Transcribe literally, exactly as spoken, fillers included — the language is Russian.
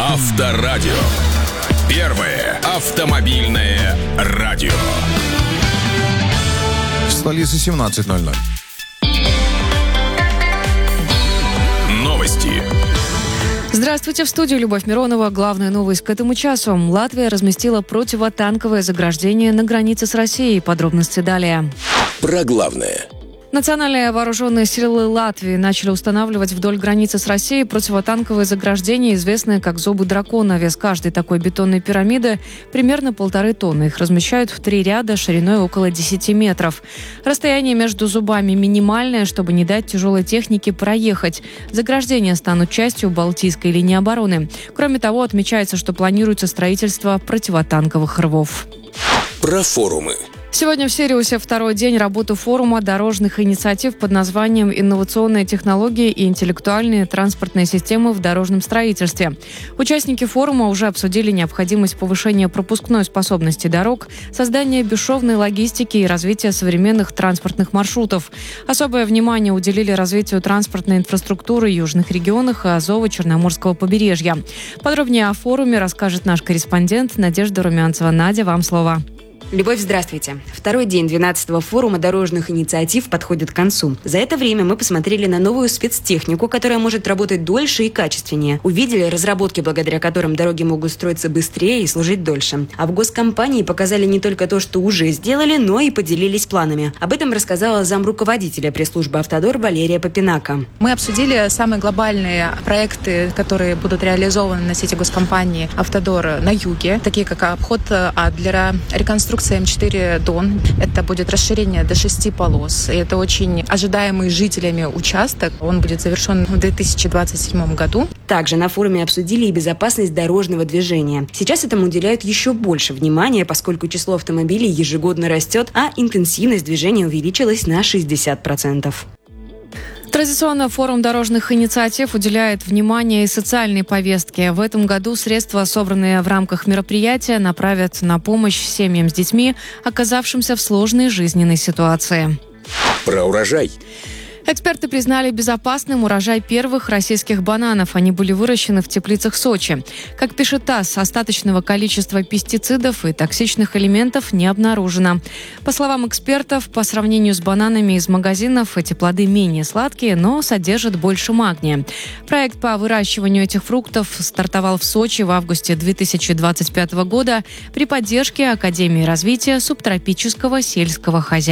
Авторадио. Первое автомобильное радио. В столице семнадцать ноль ноль. Новости. Здравствуйте, в студии Любовь Миронова. Главная новость к этому часу. Латвия разместила противотанковое заграждение на границе с Россией. Подробности далее. Про главное. Национальные вооруженные силы Латвии начали устанавливать вдоль границы с Россией противотанковые заграждения, известные как «зубы дракона». Вес каждой такой бетонной пирамиды примерно полторы тонны. Их размещают в три ряда шириной около десяти метров. Расстояние между зубами минимальное, чтобы не дать тяжелой технике проехать. Заграждения станут частью Балтийской линии обороны. Кроме того, отмечается, что планируется строительство противотанковых рвов. Про форумы. Сегодня в Сириусе второй день работы форума дорожных инициатив под названием «Инновационные технологии и интеллектуальные транспортные системы в дорожном строительстве». Участники форума уже обсудили необходимость повышения пропускной способности дорог, создания бесшовной логистики и развития современных транспортных маршрутов. Особое внимание уделили развитию транспортной инфраструктуры в южных регионах и Азово-Черноморского побережья. Подробнее о форуме расскажет наш корреспондент Надежда Румянцева. Надя, вам слово. Любовь, здравствуйте. Второй день двенадцатого форума дорожных инициатив подходит к концу. За это время мы посмотрели на новую спецтехнику, которая может работать дольше и качественнее. Увидели разработки, благодаря которым дороги могут строиться быстрее и служить дольше. А в госкомпании показали не только то, что уже сделали, но и поделились планами. Об этом рассказала замруководителя пресс-службы «Автодор» Валерия Попинака. Мы обсудили самые глобальные проекты, которые будут реализованы на сети госкомпании «Автодор» на юге, такие как обход Адлера, реконструкция эм четыре Дон. Это будет расширение до шести полос. И это очень ожидаемый жителями участок. Он будет завершен в две тысячи двадцать седьмом году. Также на форуме обсудили и безопасность дорожного движения. Сейчас этому уделяют еще больше внимания, поскольку число автомобилей ежегодно растет, а интенсивность движения увеличилась на шестьдесят процентов. Традиционно форум дорожных инициатив уделяет внимание и социальной повестке. В этом году средства, собранные в рамках мероприятия, направят на помощь семьям с детьми, оказавшимся в сложной жизненной ситуации. Про урожай. Эксперты признали безопасным урожай первых российских бананов. Они были выращены в теплицах Сочи. Как пишет ТАСС, остаточного количества пестицидов и токсичных элементов не обнаружено. По словам экспертов, по сравнению с бананами из магазинов, эти плоды менее сладкие, но содержат больше магния. Проект по выращиванию этих фруктов стартовал в Сочи в августе две тысячи двадцать пятого года при поддержке Академии развития субтропического сельского хозяйства.